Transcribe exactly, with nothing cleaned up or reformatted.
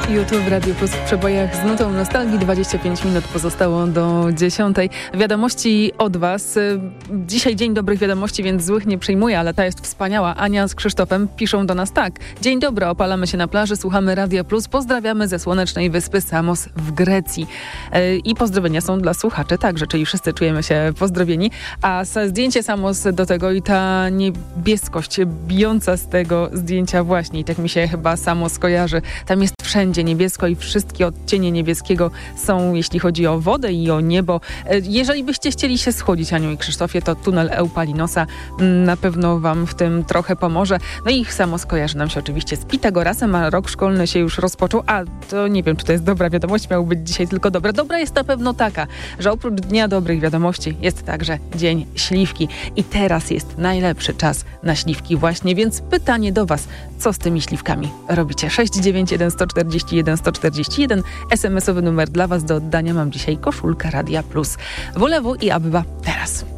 YouTube w Radiu Plus w przebojach z nutą nostalgii. dwadzieścia pięć minut pozostało do dziesiątej. Wiadomości od Was. Dzisiaj dzień dobrych wiadomości, więc złych nie przyjmuję, ale ta jest wspaniała. Ania z Krzysztofem piszą do nas tak. Dzień dobry, opalamy się na plaży, słuchamy Radia Plus. Pozdrawiamy ze słonecznej wyspy Samos w Grecji. I pozdrowienia są dla słuchaczy także, czyli wszyscy czujemy się pozdrowieni. A zdjęcie Samos do tego i ta niebieskość bijąca z tego zdjęcia właśnie. I tak mi się chyba Samos kojarzy. Tam jest wszędzie niebiesko i wszystkie odcienie niebieskiego są, jeśli chodzi o wodę i o niebo. Jeżeli byście chcieli się schłodzić, Aniu i Krzysztofie, to tunel Eupalinosa na pewno wam w tym trochę pomoże. No i samo skojarzy nam się oczywiście z Pitagorasem, a rok szkolny się już rozpoczął. A to nie wiem, czy to jest dobra wiadomość, miał być dzisiaj tylko dobra. Dobra jest na pewno taka, że oprócz Dnia Dobrych Wiadomości jest także Dzień Śliwki. I teraz jest najlepszy czas na śliwki właśnie, więc pytanie do was, co z tymi śliwkami robicie? sześć dziewięć jeden sto czterdzieści jeden sto czterdzieści jeden. es em esowy numer dla was do oddania. Mam dzisiaj koszulkę Radia Plus. Wolewu i Abba teraz.